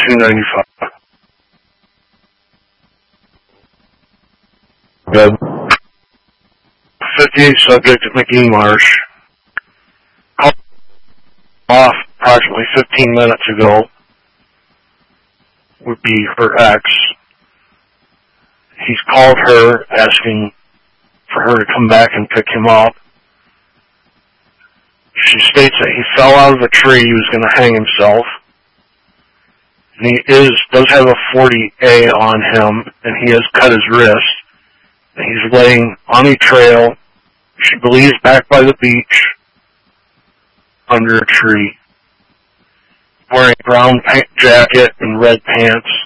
295. Good. 58 subject at McGee Marsh. Called off approximately 15 minutes ago. Would be her ex. He's called her asking for her to come back and pick him up. She states that he fell out of a tree. He was going to hang himself. And he does have a 40A on him, and he has cut his wrist. And he's laying on a trail, she believes back by the beach, under a tree, wearing a brown jacket and red pants.